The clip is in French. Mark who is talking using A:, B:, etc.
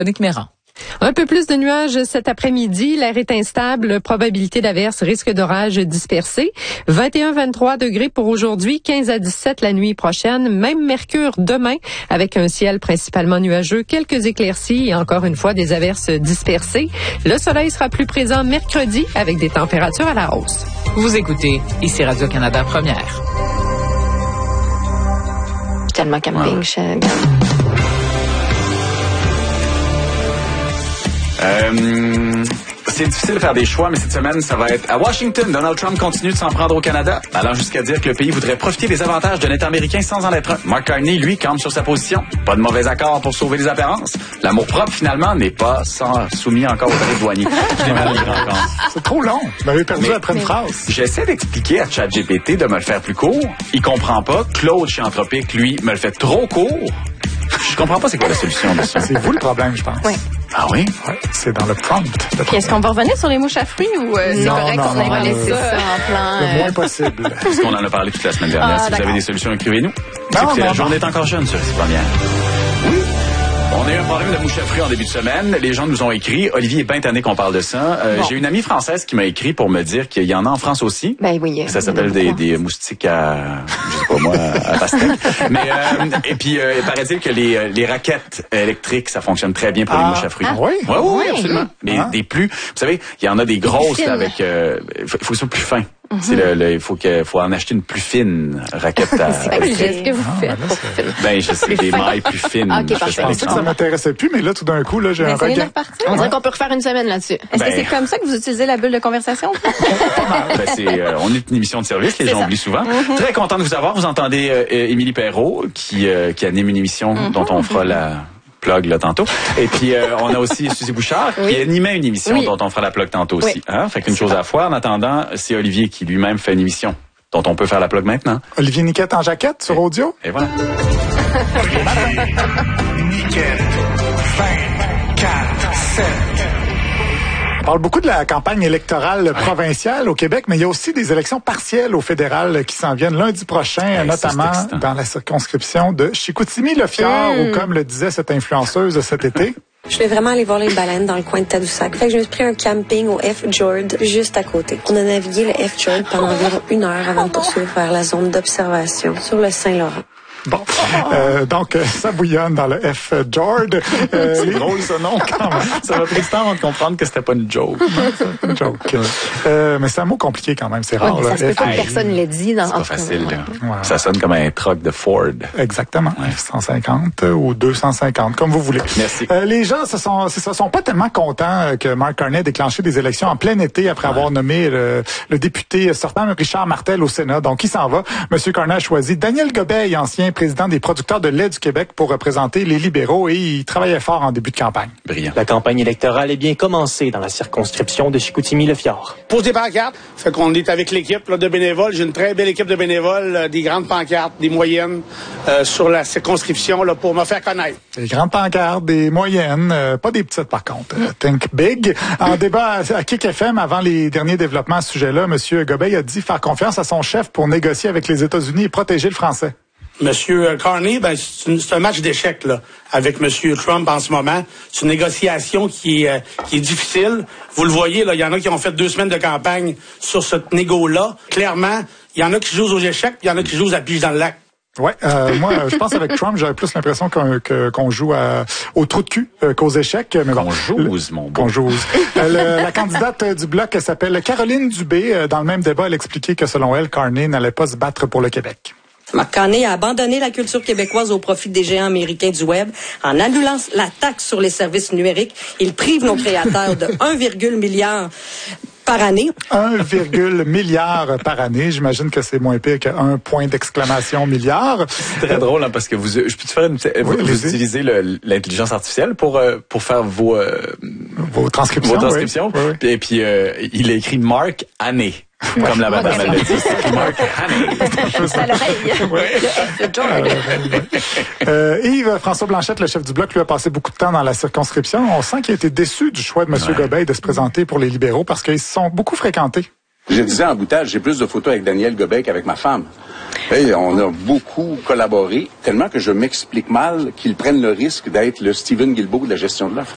A: Véronique Méran.
B: Un peu plus de nuages cet après-midi. L'air est instable. Probabilité d'averse, risque d'orage dispersé. 21-23 degrés pour aujourd'hui. 15 à 17 la nuit prochaine. Même mercure demain avec un ciel principalement nuageux. Quelques éclaircies et encore une fois des averses dispersées. Le soleil sera plus présent mercredi avec des températures à la hausse.
A: Vous écoutez ici Radio-Canada Première.
C: Tellement camping,
D: C'est difficile de faire des choix, mais cette semaine, ça va être à Washington. Donald Trump continue de s'en prendre au Canada, allant jusqu'à dire que le pays voudrait profiter des avantages d'un État américain sans en être un. Mark Carney, lui, campe sur sa position. Pas de mauvais accord pour sauver les apparences. L'amour propre, finalement, n'est pas soumis encore aux tarifs douaniers. Je l'ai mal lire encore.
E: C'est trop long. Vous m'avez perdu après une phrase.
D: J'essaie d'expliquer à ChatGPT de me le faire plus court. Il comprend pas. Claude chez Anthropique, lui, me le fait trop court. Je comprends pas c'est quoi la solution de ça.
E: C'est vous le problème, je pense.
C: Oui.
D: Ah oui?
E: Ouais, c'est dans le prompt.
C: Puis est-ce qu'on va revenir sur les mouches à fruits ou c'est correct qu'on ait laissé ça en plan...
E: Le moins possible.
D: Parce qu'on en a parlé toute la semaine dernière. Si vous avez des solutions, écrivez-nous. La journée est encore jeune, ça, c'est pas bien. Oui. On a eu un problème de mouche à fruits en début de semaine. Les gens nous ont écrit. Olivier est bien tanné qu'on parle de ça. J'ai une amie française qui m'a écrit pour me dire qu'il y en a en France aussi.
C: Ben oui.
D: Ça s'appelle des moustiques à, je sais pas moi, à pastèque. Mais et puis il paraît-il que les raquettes électriques, ça fonctionne très bien pour les mouches à fruits.
E: Ah oui?
D: Oui, absolument. Mais des plus, vous savez, il y en a des grosses là, avec. Faut que ce soit plus fin. C'est il faut en acheter une plus fine raquette à.
C: C'est ce que vous faites.
D: Ben je sais des mailles plus fines.
C: Ok,
E: Je pensais que ça m'intéressait plus, mais là tout d'un coup là j'ai un regard.
C: On dirait qu'on peut refaire une semaine là-dessus. Est-ce que c'est comme ça que vous utilisez la bulle de conversation?
D: On est une émission de service, les gens oublient souvent. Très content de vous avoir. Vous entendez Émilie Perrault qui anime une émission dont on fera la plug là tantôt. Et puis on a aussi Suzy Bouchard qui animait une émission dont on fera la plug tantôt aussi. Hein? Fait qu'une chose à la fois. En attendant, c'est Olivier qui lui-même fait une émission dont on peut faire la plug maintenant.
E: Olivier Niquette en jaquette sur audio.
D: Et voilà.
E: Niquette 24/7. On parle beaucoup de la campagne électorale provinciale au Québec, mais il y a aussi des élections partielles au fédéral qui s'en viennent lundi prochain, notamment dans la circonscription de Chicoutimi-Le-Fjord, où, comme le disait cette influenceuse cet été,
F: je vais vraiment aller voir les baleines dans le coin de Tadoussac. Fait que je me suis pris un camping au Fjord juste à côté. On a navigué le Fjord pendant environ 1 heure avant de poursuivre vers la zone d'observation sur le Saint-Laurent.
E: Bon, donc ça bouillonne dans le Fjord.
D: C'est drôle ce nom quand même. Ça m'a pris du temps avant de comprendre que c'était pas une joke.
E: C'est une joke. Mais c'est un mot compliqué quand même, c'est rare.
C: Ça se peut pas que personne ne l'ait dit.
D: C'est pas facile. Ça sonne comme un truck de Ford.
E: Exactement. 150 ou 250, comme vous voulez.
D: Merci.
E: Les gens se sont pas tellement contents que Mark Carney ait déclenché des élections en plein été après avoir nommé le député sortant Richard Martel au Sénat. Donc, il s'en va. Monsieur Carney a choisi Daniel Gobeil, ancien président des producteurs de lait du Québec, pour représenter les libéraux, et il travaillait fort en début de campagne.
D: Brillant.
G: La campagne électorale est bien commencée dans la circonscription de Chicoutimi-Le-Fjord.
H: Pose des pancartes, fait qu'on est avec l'équipe là, de bénévoles. J'ai une très belle équipe de bénévoles, des grandes pancartes, des moyennes sur la circonscription là, pour me faire connaître.
E: Des grandes pancartes, des moyennes, pas des petites par contre. Think big. En débat à Kick FM, avant les derniers développements à ce sujet-là, M. Gobeil a dit faire confiance à son chef pour négocier avec les États-Unis et protéger le français.
H: Monsieur Carney, c'est un match d'échecs là avec Monsieur Trump en ce moment. C'est une négociation qui est difficile. Vous le voyez là, il y en a qui ont fait 2 semaines de campagne sur ce négo-là. Clairement, il y en a qui jouent aux échecs, puis il y en a qui jouent à la pige dans le lac.
E: Ouais, moi je pense avec Trump, j'avais plus l'impression qu'on joue au trou de cul qu'aux échecs. Mais bon, qu'on joue. La candidate du Bloc, elle s'appelle Caroline Dubé. Dans le même débat, elle expliquait que selon elle, Carney n'allait pas se battre pour le Québec.
F: Mark Carney a abandonné la culture québécoise au profit des géants américains du web. En annulant la taxe sur les services numériques, il prive nos créateurs de 1,1 milliard par année.
E: 1,1 milliard par année. J'imagine que c'est moins pire qu'un point d'exclamation milliard.
D: C'est très drôle, hein, parce que je peux te faire vous utilisez l'intelligence artificielle pour faire vos
E: transcriptions.
D: Vos transcriptions.
E: Oui.
D: Et puis, il a écrit Mark Année. Comme la madame elle l'a dit, c'est Mark Haney.
C: C'est à l'oreille.
E: Yves François Blanchette, le chef du Bloc, lui a passé beaucoup de temps dans la circonscription. On sent qu'il a été déçu du choix de M. Gobeil de se présenter pour les libéraux parce qu'ils se sont beaucoup fréquentés.
I: Je disais en boutade, j'ai plus de photos avec Daniel Gobeil qu'avec ma femme. Et on a beaucoup collaboré, tellement que je m'explique mal qu'ils prennent le risque d'être le Steven Guilbeault de la gestion de l'offre.